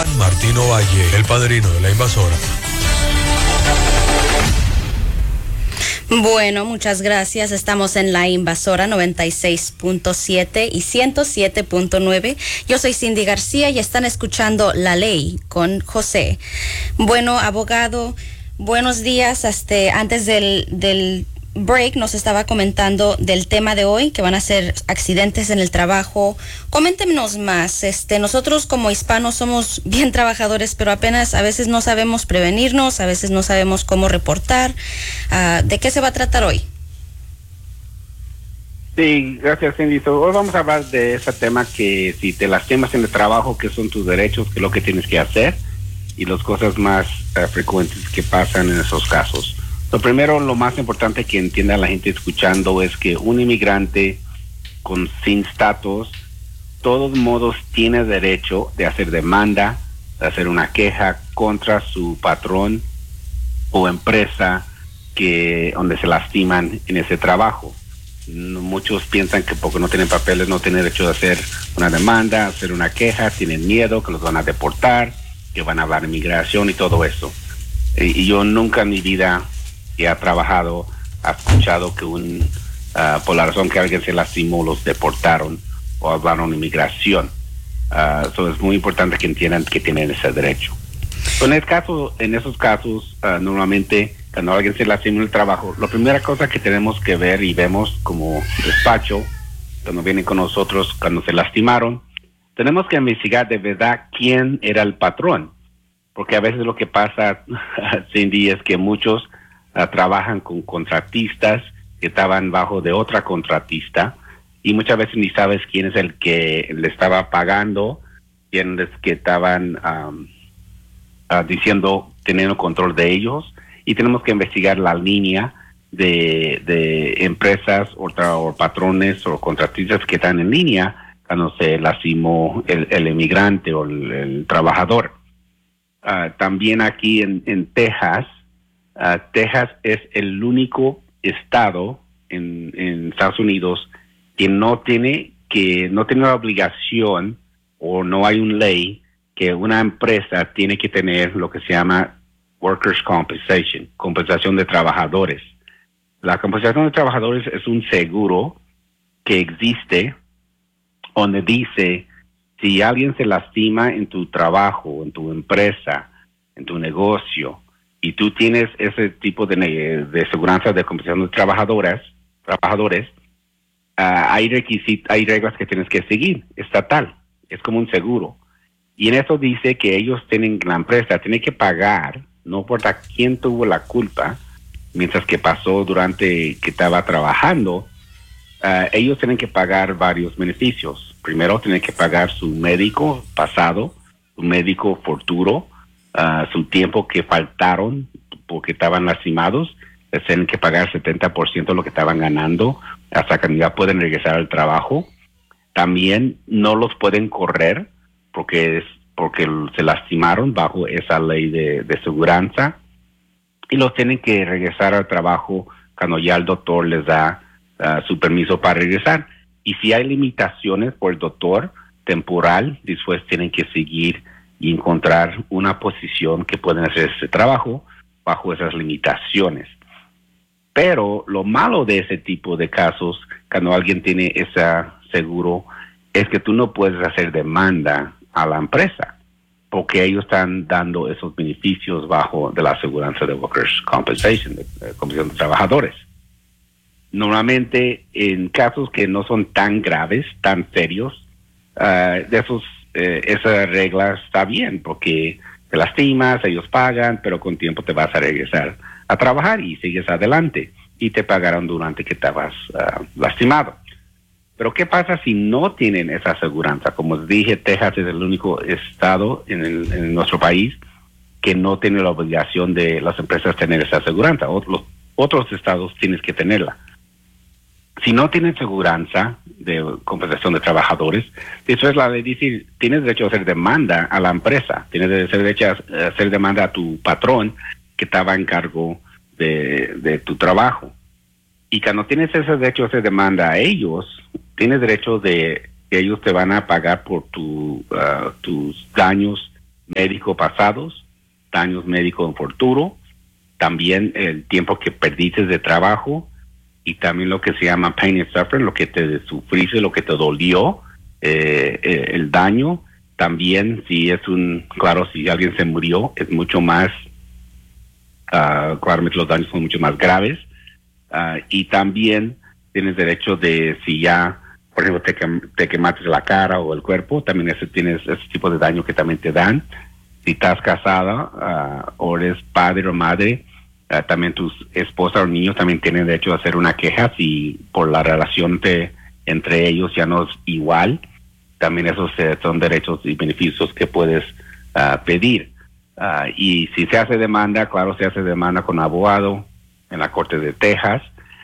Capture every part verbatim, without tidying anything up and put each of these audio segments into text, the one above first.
Juan Martino Valle, el padrino de la invasora. Bueno, muchas gracias. Estamos en La Invasora noventa y seis punto siete y ciento siete punto nueve. Yo soy Cindy García y están escuchando La Ley con José. Bueno, abogado, buenos días. Este, antes del, del break nos estaba comentando del tema de hoy, que van a ser accidentes en el trabajo. Coméntenos más. Este, nosotros como hispanos somos bien trabajadores, pero apenas a veces no sabemos prevenirnos, a veces no sabemos cómo reportar. Uh, ¿De qué se va a tratar hoy? Sí, gracias, Cindy. So, hoy vamos a hablar de ese tema, que si te lastimas en el trabajo, qué son tus derechos, qué es lo que tienes que hacer y las cosas más uh, frecuentes que pasan en esos casos. Lo primero, lo más importante que entienda la gente escuchando es que un inmigrante con sin estatus, todos modos tiene derecho de hacer demanda, de hacer una queja contra su patrón o empresa que donde se lastiman en ese trabajo. Muchos piensan que porque no tienen papeles no tienen derecho de hacer una demanda, hacer una queja, tienen miedo que los van a deportar, que van a hablar de inmigración y todo eso. Y, y yo nunca en mi vida que ha trabajado, ha escuchado que un uh, por la razón que alguien se lastimó los deportaron o hablaron de inmigración. Uh, so es muy importante que entiendan que tienen ese derecho. So en, el caso, en esos casos, uh, normalmente cuando alguien se lastima en el trabajo, la primera cosa que tenemos que ver y vemos como despacho, cuando vienen con nosotros, cuando se lastimaron, tenemos que investigar de verdad quién era el patrón. Porque a veces lo que pasa, Cindy, es que muchos Uh, trabajan con contratistas que estaban bajo de otra contratista y muchas veces ni sabes quién es el que le estaba pagando, quién es que estaban um, uh, diciendo, teniendo control de ellos, y tenemos que investigar la línea de, de empresas o, o patrones o contratistas que están en línea cuando se lastimó el, el inmigrante o el, el trabajador. Uh, también aquí en, en Texas, Uh, Texas es el único estado en, en Estados Unidos que no tiene que no tiene la obligación o no hay una ley que una empresa tiene que tener lo que se llama workers' compensation, compensación de trabajadores. La compensación de trabajadores es un seguro que existe donde dice si alguien se lastima en tu trabajo, en tu empresa, en tu negocio, y tú tienes ese tipo de, de seguridad de compensación de trabajadoras, trabajadores, uh, hay requisitos, hay reglas que tienes que seguir, estatal, es como un seguro. Y en eso dice que ellos tienen, la empresa tiene que pagar, no importa quién tuvo la culpa, mientras que pasó durante que estaba trabajando, uh, ellos tienen que pagar varios beneficios. Primero tienen que pagar su médico pasado, su médico futuro, Uh, su tiempo que faltaron porque estaban lastimados, les tienen que pagar setenta por ciento de lo que estaban ganando hasta que ya pueden regresar al trabajo. También no los pueden correr porque es porque se lastimaron bajo esa ley de, de seguridad, y los tienen que regresar al trabajo cuando ya el doctor les da uh, su permiso para regresar. Y si hay limitaciones por el doctor temporal, después tienen que seguir y encontrar una posición que pueden hacer ese trabajo bajo esas limitaciones. Pero lo malo de ese tipo de casos, cuando alguien tiene ese seguro, es que tú no puedes hacer demanda a la empresa, porque ellos están dando esos beneficios bajo de la aseguranza de Workers' Compensation, de, de compensación de trabajadores. Normalmente, en casos que no son tan graves, tan serios, uh, de esos Eh, esa regla está bien porque te lastimas, ellos pagan, pero con tiempo te vas a regresar a trabajar y sigues adelante y te pagaron durante que estabas uh, lastimado. Pero ¿qué pasa si no tienen esa aseguranza? Como les dije, Texas es el único estado en, el, en nuestro país que no tiene la obligación de las empresas tener esa aseguranza. Otros, otros estados tienes que tenerla. Si no tienes seguranza de compensación de trabajadores, eso es la ley dice, tienes derecho a hacer demanda a la empresa, tienes derecho a hacer demanda a tu patrón que estaba en cargo de, de tu trabajo. Y cuando tienes ese derecho a hacer demanda a ellos, tienes derecho de que ellos te van a pagar por tu, uh, tus daños médicos pasados, daños médicos en futuro, también el tiempo que perdiste de trabajo y también lo que se llama pain and suffering, lo que te sufriste, lo que te dolió, eh, eh, el daño. También si es un, claro, si alguien se murió, es mucho más, uh, claramente los daños son mucho más graves. Uh, y también tienes derecho de, si ya, por ejemplo, te, te quemaste la cara o el cuerpo, también ese tienes ese tipo de daño que también te dan. Si estás casada uh, o eres padre o madre, uh, también tus esposa o niños también tienen derecho a hacer una queja si por la relación te, entre ellos ya no es igual. También esos eh, son derechos y beneficios que puedes uh, pedir. Uh, y si se hace demanda, claro, se hace demanda con abogado en la Corte de Texas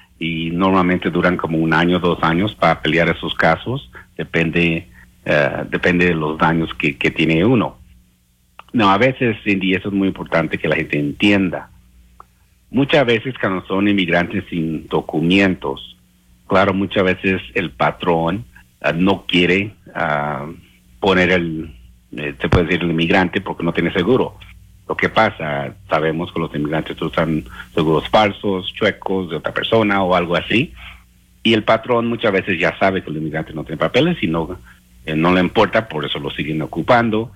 y normalmente duran como un año, dos años para pelear esos casos. Depende, uh, depende de los daños que, que tiene uno. No, a veces, Cindy, eso es muy importante que la gente entienda. Muchas veces cuando son inmigrantes sin documentos, claro, muchas veces el patrón uh, no quiere uh, poner el, eh, se puede decir el inmigrante porque no tiene seguro. Lo que pasa, sabemos que los inmigrantes usan seguros falsos, chuecos de otra persona o algo así, y el patrón muchas veces ya sabe que el inmigrante no tiene papeles y no, eh, no le importa, por eso lo siguen ocupando.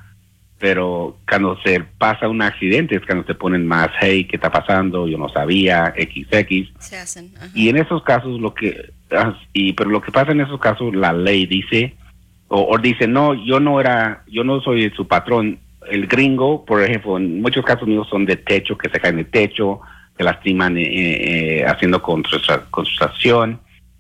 Pero cuando se pasa un accidente es cuando se ponen más, hey, ¿qué está pasando? Yo no sabía, equis equis. Se hacen. Ajá. Y en esos casos, lo que, y pero lo que pasa en esos casos, la ley dice, o, o dice, no, yo no era, yo no soy su patrón. El gringo, por ejemplo, en muchos casos míos son de techo, que se caen de techo, que lastiman eh, eh, haciendo construcción.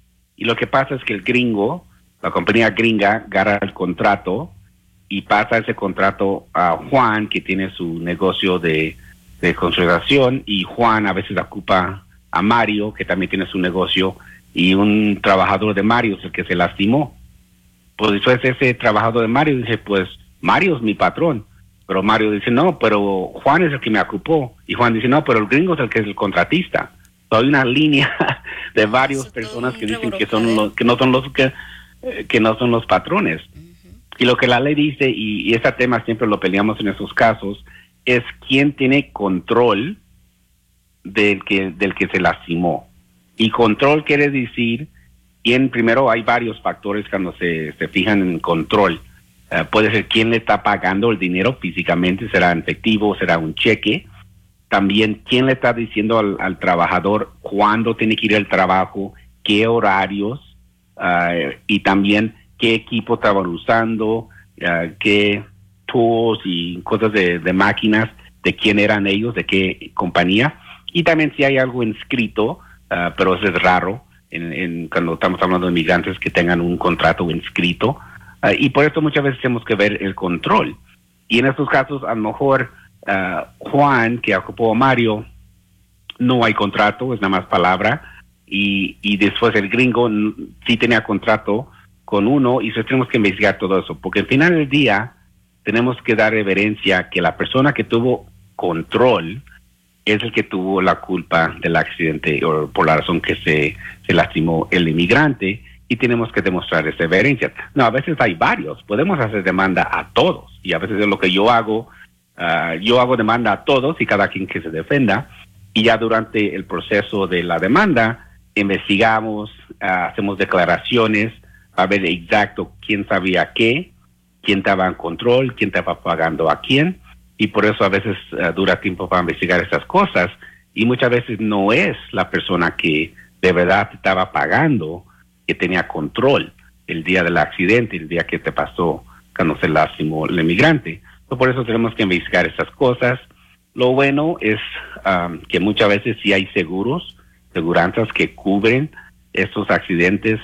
Y lo que pasa es que el gringo, la compañía gringa, agarra el contrato y pasa ese contrato a Juan, que tiene su negocio de, de construcción, y Juan a veces ocupa a Mario, que también tiene su negocio, y un trabajador de Mario es el que se lastimó. Pues después ese trabajador de Mario dice, pues Mario es mi patrón. Pero Mario dice, no, pero Juan es el que me ocupó. Y Juan dice, no, pero el gringo es el que es el contratista. So, hay una línea de varias personas que dicen que son los, que no son los que, eh, que no son los patrones. Uh-huh. Y lo que la ley dice, y, y ese tema siempre lo peleamos en esos casos, es quién tiene control del que, del que se lastimó. Y control quiere decir, quién, primero hay varios factores cuando se, se fijan en control. Uh, puede ser quién le está pagando el dinero físicamente, será en efectivo, será un cheque. También quién le está diciendo al, al trabajador cuándo tiene que ir al trabajo, qué horarios, uh, y también qué equipo estaban usando, uh, qué tools y cosas de, de máquinas, de quién eran ellos, de qué compañía. Y también si hay algo inscrito, uh, pero eso es raro en, en, cuando estamos hablando de inmigrantes que tengan un contrato inscrito. Uh, y por eso muchas veces tenemos que ver el control. Y en estos casos, a lo mejor, uh, Juan, que ocupó a Mario, no hay contrato, es nada más palabra. Y, y después el gringo n- sí tenía contrato con uno, y eso tenemos que investigar todo eso. Porque al final del día, tenemos que dar reverencia que la persona que tuvo control es el que tuvo la culpa del accidente o por la razón que se, se lastimó el inmigrante. Y tenemos que demostrar esa reverencia. No, a veces hay varios. Podemos hacer demanda a todos. Y a veces es lo que yo hago. Uh, yo hago demanda a todos y cada quien que se defenda. Y ya durante el proceso de la demanda, investigamos, uh, hacemos declaraciones a ver exacto quién sabía qué, quién estaba en control, quién estaba pagando a quién. Y por eso a veces uh, dura tiempo para investigar esas cosas. Y muchas veces no es la persona que de verdad estaba pagando, que tenía control el día del accidente, el día que te pasó cuando se lastimó el inmigrante. So, por eso tenemos que investigar esas cosas. Lo bueno es um, que muchas veces sí hay seguros, seguranzas que cubren estos accidentes,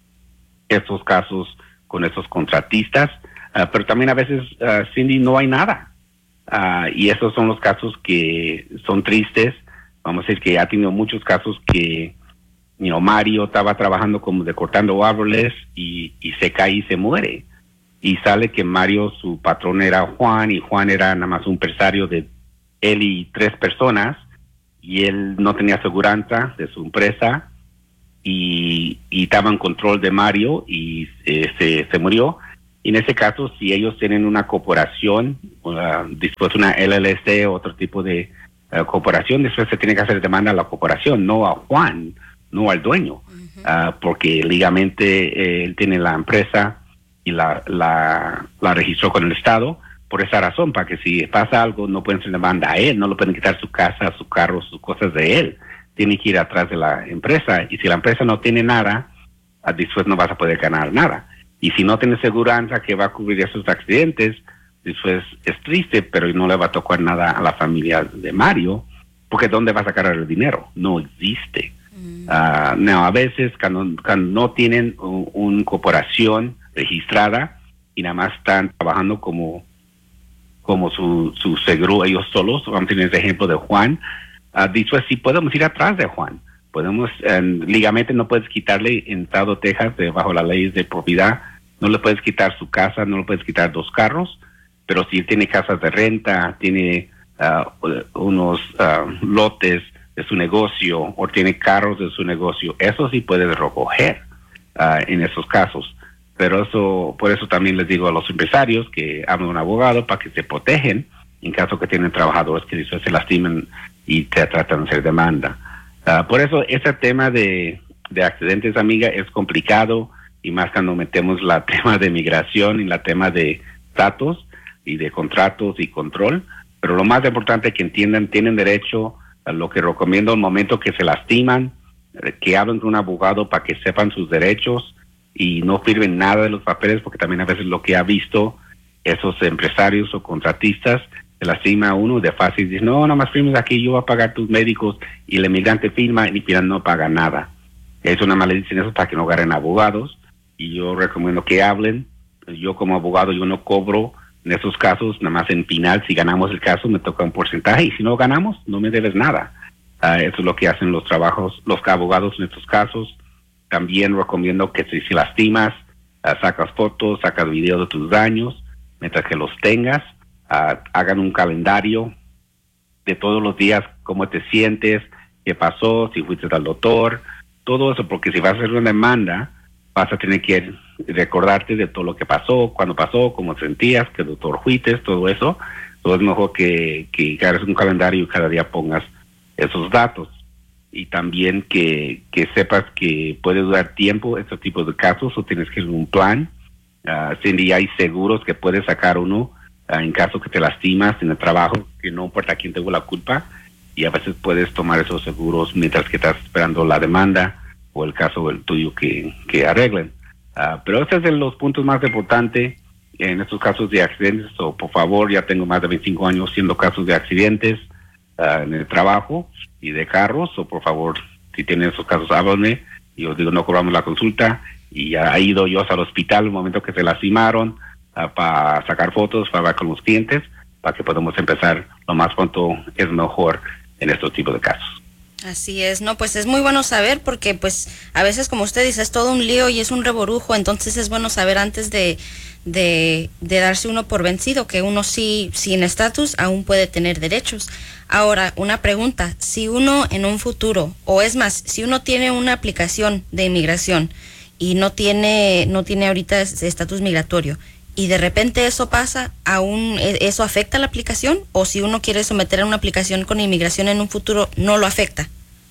estos casos con esos contratistas, uh, pero también a veces, uh, Cindy, no hay nada. Uh, y esos son los casos que son tristes. Vamos a decir que ha tenido muchos casos que You know, Mario estaba trabajando como de cortando árboles y, y se cae y se muere. Y sale que Mario, su patrón era Juan, y Juan era nada más un empresario de él y tres personas, y él no tenía aseguranza de su empresa, y, y estaba en control de Mario, y eh, se, se murió. Y en ese caso, si ellos tienen una corporación, uh, después una L L C o otro tipo de uh, corporación, después se tiene que hacer demanda a la corporación, no a Juan, no al dueño, uh-huh. uh, porque legalmente eh, él tiene la empresa y la, la, la registró con el Estado por esa razón, para que si pasa algo no pueden hacer demanda a él, no lo pueden quitar su casa, su carro, sus cosas de él. Tiene que ir atrás de la empresa, y si la empresa no tiene nada, uh, después no vas a poder ganar nada. Y si no tiene seguridad que va a cubrir esos accidentes, después es triste, pero no le va a tocar nada a la familia de Mario, porque ¿dónde va a sacar el dinero? No existe. Mm. Uh, no, a veces cuando, cuando no tienen una un corporación registrada y nada más están trabajando como, como su, su seguro ellos solos, vamos a tener ese ejemplo de Juan, uh, después sí podemos ir atrás de Juan. Podemos, eh, legalmente no puedes quitarle en Estado de Texas, de, bajo las leyes de propiedad, no le puedes quitar su casa, no le puedes quitar dos carros, pero si él tiene casas de renta, tiene uh, unos uh, lotes de su negocio o tiene carros de su negocio, eso sí puedes recoger uh, en esos casos. Pero eso, por eso también les digo a los empresarios que hablen un abogado para que se protegen en caso que tienen trabajadores que después se lastimen y te tratan de hacer demanda. Uh, por eso ese tema de, de accidentes, amiga, es complicado, y más cuando metemos la tema de migración y la tema de datos y de contratos y control. Pero lo más importante es que entiendan, tienen derecho a lo que recomiendo al momento que se lastiman, que hablen con un abogado para que sepan sus derechos y no firmen nada de los papeles, porque también a veces lo que ha visto esos empresarios o contratistas, se lastima a uno de fácil, dice, no, nada más firmes aquí, yo voy a pagar tus médicos, y el inmigrante firma y no paga nada. Eso nada más le dicen eso para que no agarren abogados, y yo recomiendo que hablen. Yo como abogado, yo no cobro en esos casos, nada más en final, si ganamos el caso me toca un porcentaje, y si no ganamos, no me debes nada. Uh, eso es lo que hacen los trabajos, los abogados en estos casos. También recomiendo que si, si lastimas, uh, sacas fotos, sacas videos de tus daños, mientras que los tengas, uh, hagan un calendario de todos los días, cómo te sientes, qué pasó, si fuiste al doctor, todo eso, porque si vas a hacer una demanda, vas a tener que recordarte de todo lo que pasó, cuándo pasó, cómo sentías, qué doctor fuiste, todo eso. Entonces es mejor que, que hagas un calendario y cada día pongas esos datos. Y también que, que sepas que puede durar tiempo estos tipos de casos, o tienes que hacer un plan. Uh, si hay seguros que puedes sacar uno uh, en caso que te lastimas en el trabajo, que no importa quién tuvo la culpa, y a veces puedes tomar esos seguros mientras que estás esperando la demanda o el caso el tuyo que, que arreglen. Uh, pero ese es de los puntos más importantes en estos casos de accidentes. O por favor, ya tengo más de veinticinco años siendo casos de accidentes uh, en el trabajo y de carros, o por favor, si tienen esos casos, háblenme. Y os digo, no cobramos la consulta, y ya he ido yo al hospital en el momento que se lastimaron uh, para sacar fotos, para hablar con los clientes, para que podamos empezar lo más pronto es mejor en estos tipos de casos. Así es, no, pues es muy bueno saber, porque pues a veces, como usted dice, es todo un lío y es un reborujo, entonces es bueno saber antes de, de, de darse uno por vencido, que uno sí, sin estatus, aún puede tener derechos. Ahora, una pregunta, si uno en un futuro, o es más, si uno tiene una aplicación de inmigración y no tiene, no tiene ahorita estatus migratorio, y de repente eso pasa, ¿aún eso afecta a la aplicación? ¿O si uno quiere someter a una aplicación con inmigración en un futuro, no lo afecta?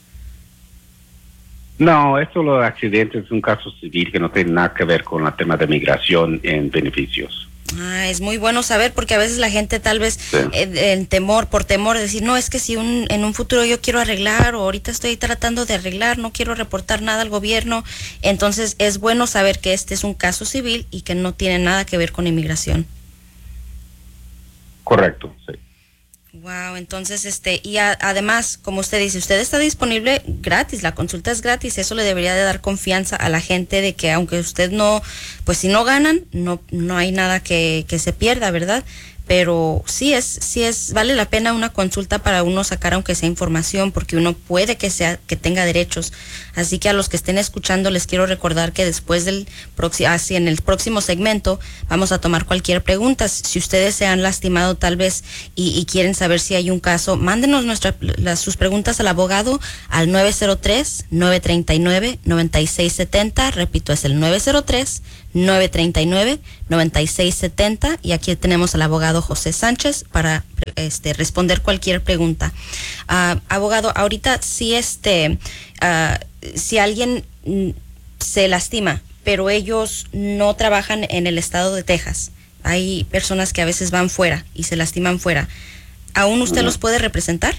No, esto lo de accidentes es un caso civil que no tiene nada que ver con el tema de migración en beneficios. Ah, es muy bueno saber, porque a veces la gente tal vez sí. eh, en temor, por temor de decir, no, es que si un, en un futuro yo quiero arreglar, o ahorita estoy tratando de arreglar, no quiero reportar nada al gobierno. Entonces es bueno saber que este es un caso civil y que no tiene nada que ver con inmigración. Correcto, sí. Wow, entonces este, y a, además, como usted dice, usted está disponible gratis, la consulta es gratis, eso le debería de dar confianza a la gente de que aunque usted no, pues si no ganan, no, no hay nada que, que se pierda, ¿verdad? Pero sí es, sí es, vale la pena una consulta para uno sacar aunque sea información, porque uno puede que sea, que tenga derechos. Así que a los que estén escuchando les quiero recordar que después del próximo, así en el próximo segmento vamos a tomar cualquier pregunta. Si ustedes se han lastimado tal vez y, y quieren saber si hay un caso, mándenos nuestra, las, sus preguntas al abogado al nueve cero tres, nueve tres nueve, nueve seis siete cero. Repito, es el nueve cero tres, nueve tres nueve, nueve seis siete cero y aquí tenemos al abogado José Sánchez para este, responder cualquier pregunta. Uh, abogado, ahorita si este, uh, si alguien mm, se lastima, pero ellos no trabajan en el estado de Texas, hay personas que a veces van fuera y se lastiman fuera, ¿aún usted uh-huh. los puede representar?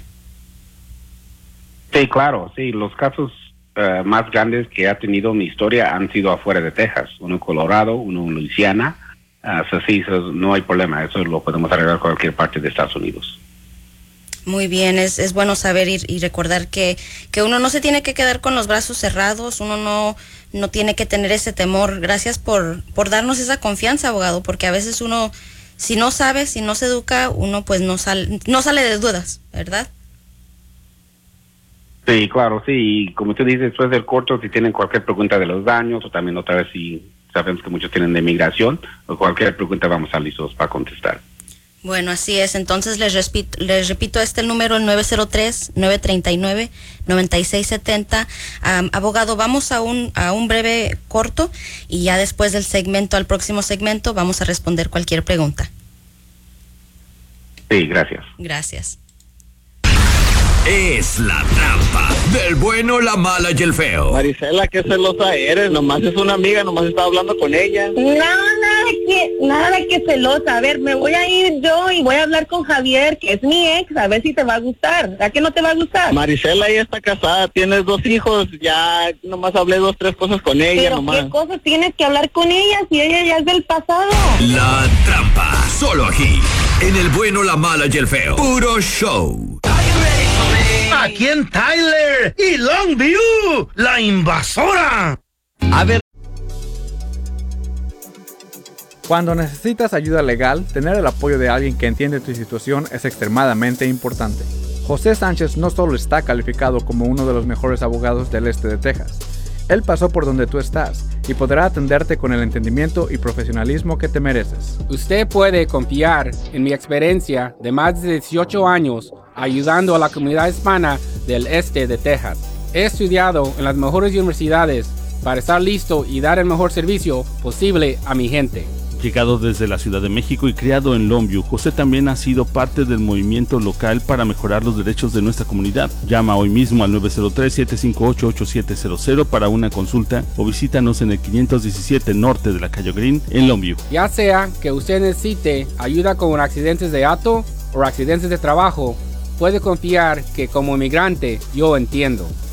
Sí, claro, sí, los casos uh, más grandes que ha tenido mi historia han sido afuera de Texas, uno en Colorado, uno en Luisiana, uh, so, sí, so, no hay problema, eso lo podemos arreglar en cualquier parte de Estados Unidos. Muy bien, es, es bueno saber y, y recordar que, que uno no se tiene que quedar con los brazos cerrados, uno no, no tiene que tener ese temor. Gracias por, por darnos esa confianza, abogado, porque a veces uno, si no sabe, si no se educa, uno pues no sale, no sale de dudas, ¿verdad? Sí, claro, sí, y como tú dices, después del corto, si tienen cualquier pregunta de los daños, o también otra vez si sabemos que muchos tienen de migración, o cualquier pregunta vamos a estar listos para contestar. Bueno, así es. Entonces les repito, les repito este el número, el nueve cero tres, nueve tres nueve, nueve seis siete cero. Um, abogado, vamos a un, a un breve corto y ya después del segmento, al próximo segmento, vamos a responder cualquier pregunta. Sí, gracias. Gracias. Es la trampa del bueno, la mala y el feo. Marisela, qué celosa eres, nomás es una amiga, nomás estaba hablando con ella. No, nada que, nada que celosa. A ver, me voy a ir yo y voy a hablar con Javier, que es mi ex, a ver si te va a gustar. ¿A qué no te va a gustar? Marisela ya está casada, tienes dos hijos, ya nomás hablé dos, tres cosas con ella. Pero nomás. ¿qué cosas tienes que hablar con ella si ella ya es del pasado? La trampa, solo aquí, en el bueno, la mala y el feo. Puro show. Aquí en Tyler y Longview, la invasora. A ver. Cuando necesitas ayuda legal, tener el apoyo de alguien que entiende tu situación es extremadamente importante. José Sánchez no solo está calificado como uno de los mejores abogados del este de Texas, él pasó por donde tú estás y podrá atenderte con el entendimiento y profesionalismo que te mereces. Usted puede confiar en mi experiencia de más de dieciocho años ayudando a la comunidad hispana del este de Texas. He estudiado en las mejores universidades para estar listo y dar el mejor servicio posible a mi gente. Llegado desde la Ciudad de México y criado en Longview, José también ha sido parte del movimiento local para mejorar los derechos de nuestra comunidad. Llama hoy mismo al nueve cero tres, siete cinco ocho, ocho siete cero cero para una consulta o visítanos en el quinientos diecisiete norte de la calle Green en Longview. Ya sea que usted necesite ayuda con accidentes de auto o accidentes de trabajo, puede confiar que como inmigrante yo entiendo.